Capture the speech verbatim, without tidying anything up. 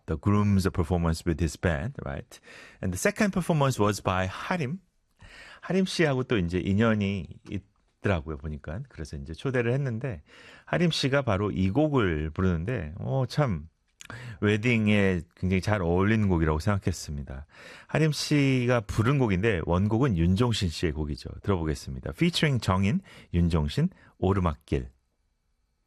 the groom's performance with his band, right? And the second performance was by 하림. 하림 씨하고 또 이제 인연이 있더라고요, 보니까. 그래서 이제 초대를 했는데, 하림 씨가 바로 이 곡을 부르는데, 어, 참, 웨딩에 굉장히 잘 어울리는 곡이라고 생각했습니다. 하림 씨가 부른 곡인데, 원곡은 윤종신 씨의 곡이죠. 들어보겠습니다. Featuring 정인, 윤종신, 오르막길.